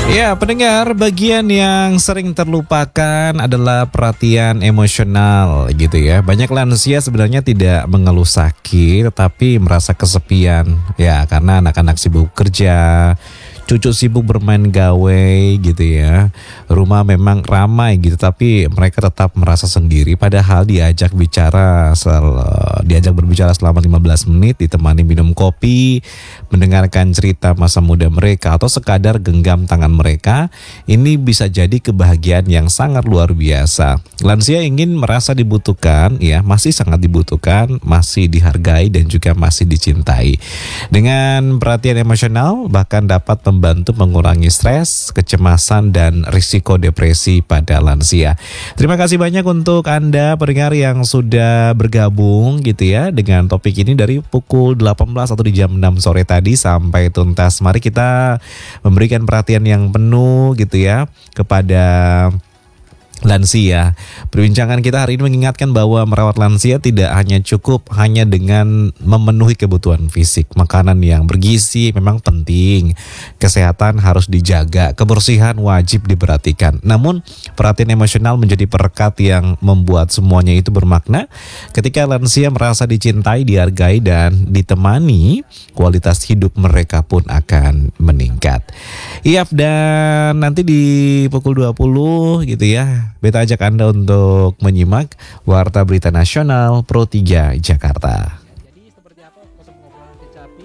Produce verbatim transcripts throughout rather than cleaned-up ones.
Ya, pendengar, bagian yang sering terlupakan adalah perhatian emosional gitu ya. Banyak lansia sebenarnya tidak mengeluh sakit, tetapi merasa kesepian. Ya, karena anak-anak sibuk kerja, cucu sibuk bermain gawe gitu ya. Rumah memang ramai gitu, tapi mereka tetap merasa sendiri. Padahal diajak bicara, sel, diajak berbicara selama lima belas menit, ditemani minum kopi, mendengarkan cerita masa muda mereka, atau sekadar genggam tangan mereka, ini bisa jadi kebahagiaan yang sangat luar biasa. Lansia ingin merasa dibutuhkan, ya, masih sangat dibutuhkan, masih dihargai dan juga masih dicintai. Dengan perhatian emosional bahkan dapat membantu mengurangi stres, kecemasan dan risiko depresi pada lansia. Terima kasih banyak untuk Anda pendengar yang sudah bergabung gitu ya dengan topik ini dari pukul delapan belas atau di jam enam sore tadi sampai tuntas. Mari kita memberikan perhatian yang penuh gitu ya kepada lansia. Perbincangan kita hari ini mengingatkan bahwa merawat lansia tidak hanya cukup hanya dengan memenuhi kebutuhan fisik. Makanan yang bergizi memang penting, kesehatan harus dijaga, kebersihan wajib diperhatikan. Namun perhatian emosional menjadi perekat yang membuat semuanya itu bermakna. Ketika lansia merasa dicintai, dihargai dan ditemani, kualitas hidup mereka pun akan meningkat. Iya, dan nanti di pukul dua puluh gitu ya, Beta ajak Anda untuk menyimak Warta Berita Nasional Pro tiga Jakarta. Jadi seperti apa ngobrolan kecapi?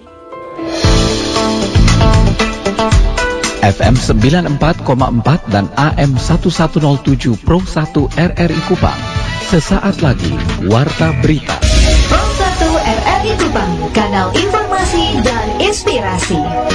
F M sembilan puluh empat koma empat dan A M seribu seratus tujuh Pro satu R R I Kupang. Sesaat lagi Warta Berita. Pro satu R R I Kupang, kanal informasi dan inspirasi.